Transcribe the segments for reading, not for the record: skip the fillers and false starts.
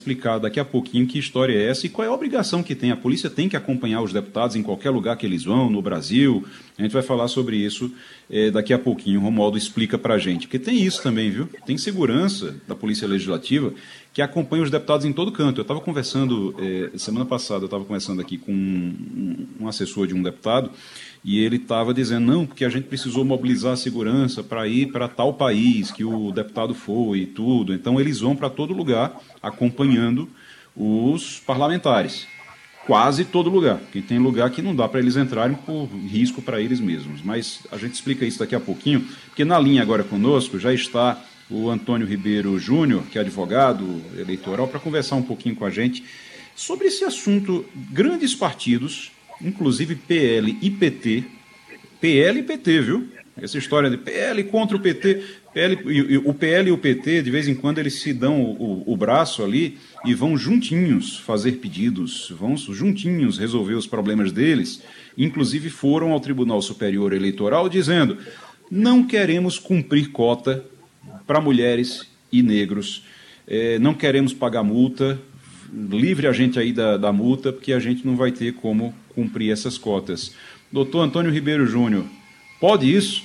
Explicar daqui a pouquinho que história é essa e qual é a obrigação que tem. A polícia tem que acompanhar os deputados em qualquer lugar que eles vão, no Brasil. A gente vai falar sobre isso daqui a pouquinho. O Romualdo explica pra gente. Porque tem isso também, viu? Tem segurança da Polícia Legislativa que acompanha os deputados em todo canto. Eu estava conversando, semana passada, eu estava conversando aqui com um assessor de um deputado e ele estava dizendo, não, porque a gente precisou mobilizar a segurança para ir para tal país que o deputado foi e tudo. Então, eles vão para todo lugar acompanhando os parlamentares. Quase todo lugar. Porque tem lugar que não dá para eles entrarem por risco para eles mesmos. Mas a gente explica isso daqui a pouquinho, porque na linha agora conosco já está o Antônio Ribeiro Júnior, que é advogado eleitoral, para conversar um pouquinho com a gente sobre esse assunto. Grandes partidos, inclusive PL e PT, PL e PT, viu? Essa história de PL contra o PT, o PL e o PT, de vez em quando, eles se dão o braço ali e vão juntinhos fazer pedidos, vão juntinhos resolver os problemas deles. Inclusive foram ao Tribunal Superior Eleitoral dizendo: não queremos cumprir cota para mulheres e negros, não queremos pagar multa, livre a gente aí da multa, porque a gente não vai ter como cumprir essas cotas. Doutor Antônio Ribeiro Júnior, pode isso?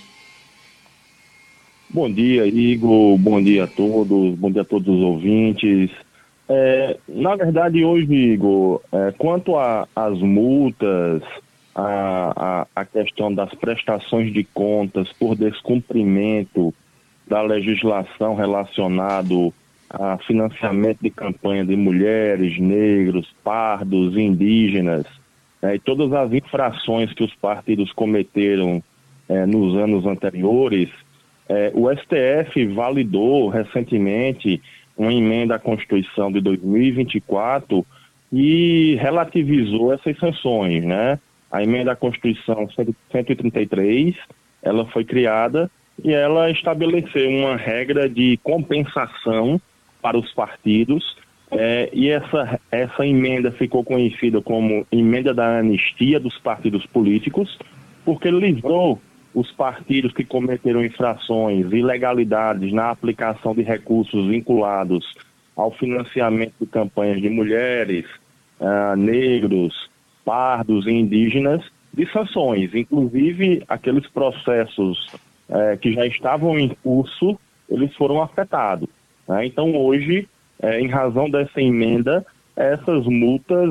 Bom dia, Igor. Bom dia a todos. Bom dia a todos os ouvintes. Na verdade, hoje, Igor, quanto às multas, a questão das prestações de contas por descumprimento da legislação relacionado a financiamento de campanha de mulheres, negros, pardos, indígenas, e todas as infrações que os partidos cometeram nos anos anteriores, o STF validou recentemente uma emenda à Constituição de 2024 e relativizou essas sanções, né? A emenda à Constituição 133, ela foi criada e ela estabeleceu uma regra de compensação para os partidos, e essa emenda ficou conhecida como emenda da anistia dos partidos políticos, porque livrou os partidos que cometeram infrações, ilegalidades na aplicação de recursos vinculados ao financiamento de campanhas de mulheres, negros, pardos e indígenas, de sanções. Inclusive, aqueles processos que já estavam em curso, eles foram afetados, né? Então, hoje, em razão dessa emenda, essas multas,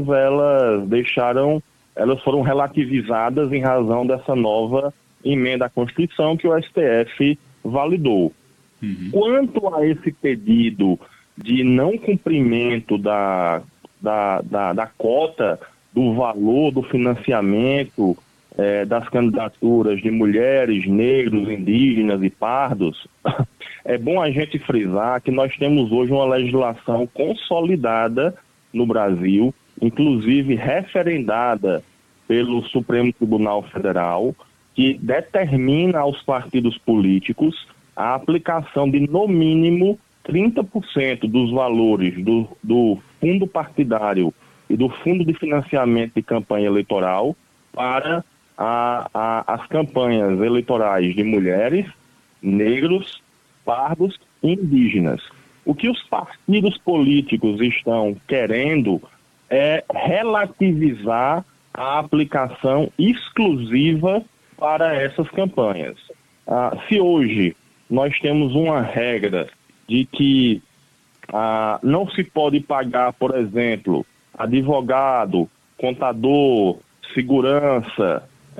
elas foram relativizadas em razão dessa nova emenda à Constituição que o STF validou. Uhum. Quanto a esse pedido de não cumprimento da cota do valor do financiamento das candidaturas de mulheres, negros, indígenas e pardos, é bom a gente frisar que nós temos hoje uma legislação consolidada no Brasil, inclusive referendada pelo Supremo Tribunal Federal, que determina aos partidos políticos a aplicação de, no mínimo, 30% dos valores do fundo partidário e do fundo de financiamento de campanha eleitoral para as campanhas eleitorais de mulheres, negros, pardos e indígenas. O que os partidos políticos estão querendo é relativizar a aplicação exclusiva para essas campanhas. Se hoje nós temos uma regra de que não se pode pagar, por exemplo, advogado, contador, segurança,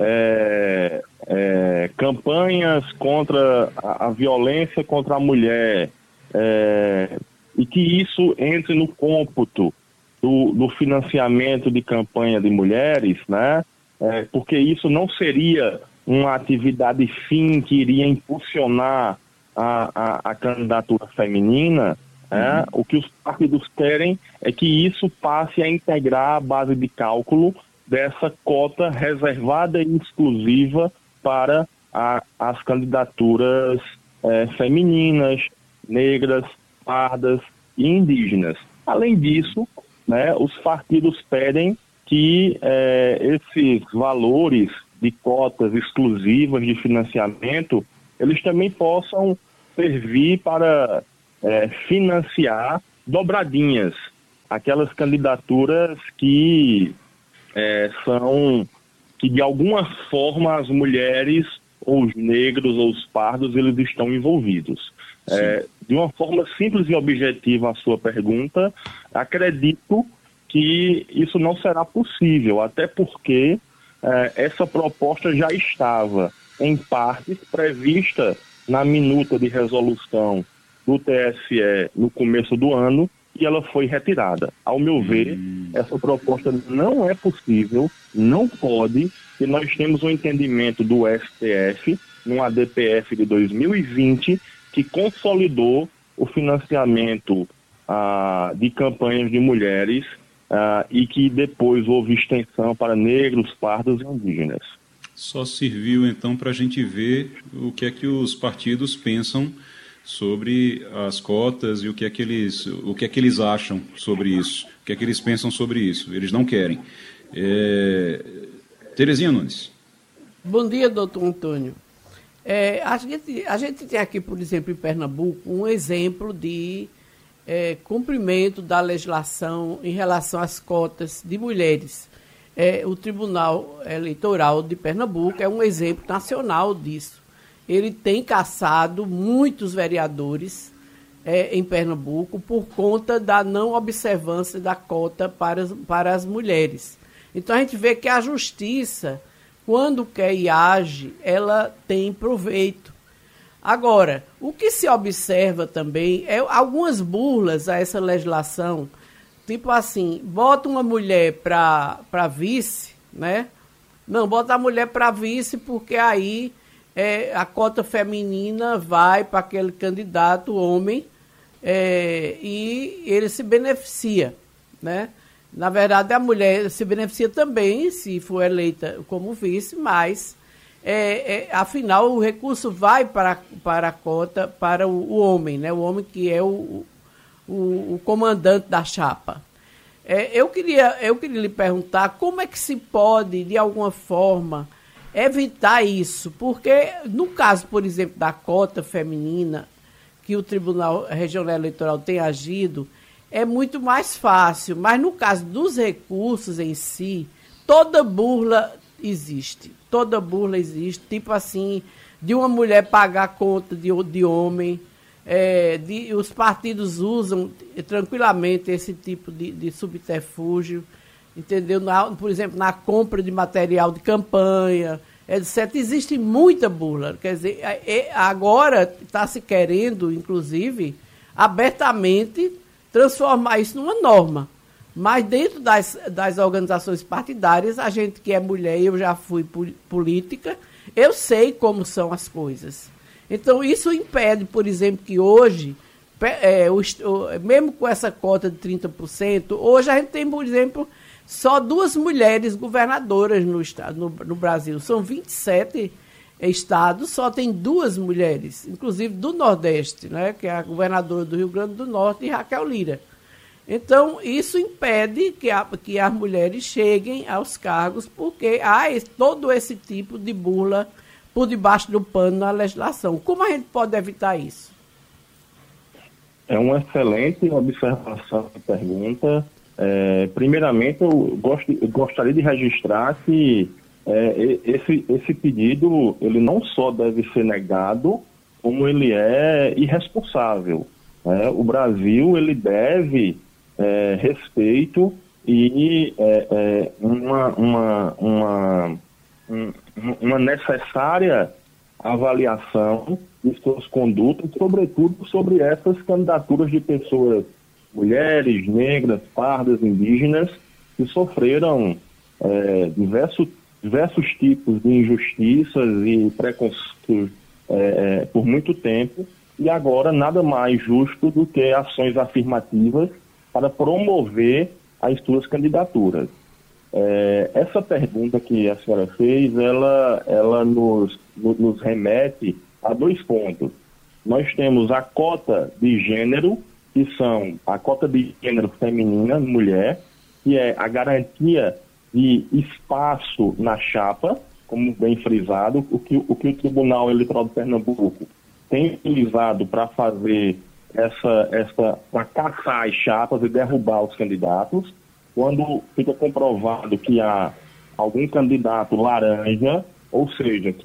campanhas contra a violência contra a mulher, e que isso entre no cômputo do financiamento de campanha de mulheres, né? Porque isso não seria uma atividade fim que iria impulsionar a candidatura feminina. O que os partidos querem é que isso passe a integrar a base de cálculo dessa cota reservada e exclusiva para as candidaturas femininas, negras, pardas e indígenas. Além disso, né, os partidos pedem que esses valores de cotas exclusivas de financiamento, eles também possam servir para financiar dobradinhas aquelas candidaturas que são que de alguma forma as mulheres ou os negros ou os pardos eles estão envolvidos. De uma forma simples e objetiva a sua pergunta, acredito que isso não será possível, até porque essa proposta já estava em partes prevista na minuta de resolução do TSE no começo do ano, e ela foi retirada. Ao meu ver, essa proposta não é possível, não pode, e nós temos um entendimento do STF, num ADPF de 2020, que consolidou o financiamento de campanhas de mulheres e que depois houve extensão para negros, pardos e indígenas. Só serviu, então, para a gente ver o que é que os partidos pensam sobre as cotas e o que é que eles acham sobre isso, o que é que eles pensam sobre isso. Eles não querem. Terezinha Nunes. Bom dia, doutor Antônio. A gente tem aqui, por exemplo, em Pernambuco, um exemplo de cumprimento da legislação em relação às cotas de mulheres. O Tribunal Eleitoral de Pernambuco é um exemplo nacional disso. Ele tem cassado muitos vereadores em Pernambuco por conta da não observância da cota para as mulheres. Então, a gente vê que a justiça, quando quer e age, ela tem proveito. Agora, o que se observa também é algumas burlas a essa legislação, tipo assim, bota uma mulher para vice, né? Não, bota a mulher para vice porque aí a cota feminina vai para aquele candidato homem e ele se beneficia, né? Na verdade, a mulher se beneficia também se for eleita como vice, mas, afinal, o recurso vai para a cota para o homem, né? O homem que é o comandante da chapa. Eu queria lhe perguntar como é que se pode, de alguma forma, evitar isso, porque no caso, por exemplo, da cota feminina, que o Tribunal Regional Eleitoral tem agido, é muito mais fácil, mas no caso dos recursos em si, toda burla existe, tipo assim, de uma mulher pagar a conta de homem, os partidos usam tranquilamente esse tipo de subterfúgio, entendeu? Por exemplo, na compra de material de campanha, etc. Existe muita burla. Quer dizer, agora está se querendo, inclusive, abertamente transformar isso numa norma. Mas dentro das organizações partidárias, a gente que é mulher, eu já fui política, eu sei como são as coisas. Então, isso impede, por exemplo, que hoje, mesmo com essa cota de 30%, hoje a gente tem, por exemplo, só 2 mulheres governadoras no Brasil. São 27 estados, só tem 2 mulheres, inclusive do Nordeste, né, que é a governadora do Rio Grande do Norte e Raquel Lira. Então, isso impede que as mulheres cheguem aos cargos, porque há todo esse tipo de burla por debaixo do pano na legislação. Como a gente pode evitar isso? É uma excelente observação e pergunta. Primeiramente, eu gostaria de registrar que esse pedido ele não só deve ser negado, como ele é irresponsável. O Brasil ele deve respeito e uma necessária avaliação de suas condutas, sobretudo sobre essas candidaturas de pessoas, mulheres, negras, pardas, indígenas, que sofreram diversos tipos de injustiças e preconceitos por muito tempo, e agora nada mais justo do que ações afirmativas para promover as suas candidaturas. Essa pergunta que a senhora fez, ela nos remete a 2 pontos. Nós temos a cota de gênero, que são a cota de gênero feminina, mulher, que é a garantia de espaço na chapa, como bem frisado, o que o Tribunal Eleitoral de Pernambuco tem utilizado para fazer para caçar as chapas e derrubar os candidatos. Quando fica comprovado que há algum candidato laranja, ou seja, que